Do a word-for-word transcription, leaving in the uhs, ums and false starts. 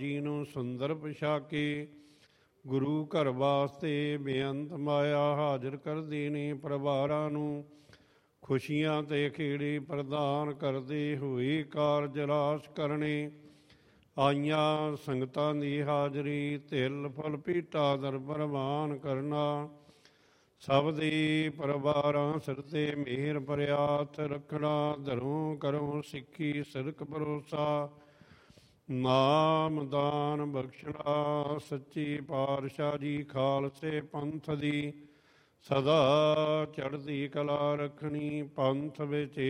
ਜੀ ਨੂੰ ਸੁੰਦਰ ਪੁਸ਼ਾਕੇ, ਗੁਰੂ ਘਰ ਵਾਸਤੇ ਬੇਅੰਤ ਮਾਇਆ ਹਾਜ਼ਰ ਕਰਦੀ ਨੇ। ਪਰਿਵਾਰਾਂ ਨੂੰ ਖੁਸ਼ੀਆਂ ਤੇ ਖੇੜੇ ਪ੍ਰਦਾਨ ਕਰਦੇ ਹੋਏ ਕਾਰਜ ਰਾਸ ਕਰਨੇ। ਆਈਆਂ ਸੰਗਤਾਂ ਦੀ ਹਾਜ਼ਰੀ, ਤਿਲ ਫਲ ਭੇਟਾ ਦਰ ਪ੍ਰਵਾਨ ਕਰਨਾ। ਸਭ ਦੇ ਪਰਿਵਾਰਾਂ ਸਿਰ ਤੇ ਮਿਹਰ ਭਰਿਆਥ ਰੱਖਣਾ। ਧਰੋਂ ਕਰੋ ਸਿੱਖੀ ਸਿਰਕ ਭਰੋਸਾ, ਨਾਮ ਦਾਨ ਬਖਸ਼ਣਾ। ਸੱਚੇ ਪਾਤਸ਼ਾਹ ਜੀ ਖਾਲਸੇ ਪੰਥ ਦੀ ਸਦਾ ਚੜ੍ਹਦੀ ਕਲਾ ਰੱਖਣੀ। ਪੰਥ ਵਿੱਚ